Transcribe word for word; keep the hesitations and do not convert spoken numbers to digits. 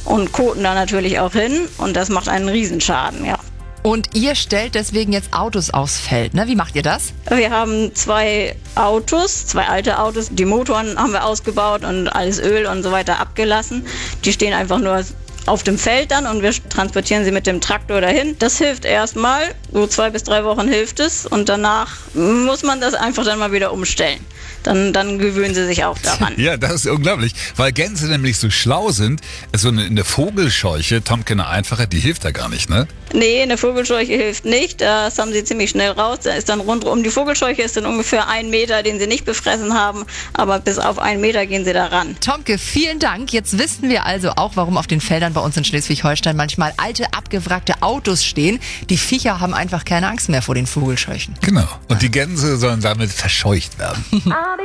und koten da natürlich auch hin und das macht einen Riesenschaden, ja. Und ihr stellt deswegen jetzt Autos aufs Feld, ne? Wie macht ihr das? Wir haben zwei Autos, zwei alte Autos. Die Motoren haben wir ausgebaut und alles Öl und so weiter abgelassen. Die stehen einfach nur auf dem Feld dann und wir transportieren sie mit dem Traktor dahin. Das hilft erstmal, so zwei bis drei Wochen hilft es und danach muss man das einfach dann mal wieder umstellen. Dann, dann gewöhnen sie sich auch daran. Ja, das ist unglaublich, weil Gänse nämlich so schlau sind. So eine, eine Vogelscheuche, Tomke, eine einfache, die hilft da gar nicht, ne? Nee, eine Vogelscheuche hilft nicht. Das haben sie ziemlich schnell raus. Da ist dann rundherum, die Vogelscheuche ist dann ungefähr ein Meter, den sie nicht befressen haben. Aber bis auf einen Meter gehen sie da ran. Tomke, vielen Dank. Jetzt wissen wir also auch, warum auf den Feldern bei uns in Schleswig-Holstein manchmal alte, abgewrackte Autos stehen. Die Viecher haben einfach keine Angst mehr vor den Vogelscheuchen. Genau. Und die Gänse sollen damit verscheucht werden.